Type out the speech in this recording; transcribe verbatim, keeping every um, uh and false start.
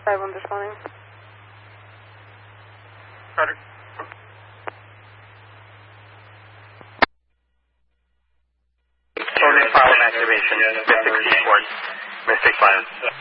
five one responding. Roger. Coordinate problem activation, Mystic Seaport, Mystic five.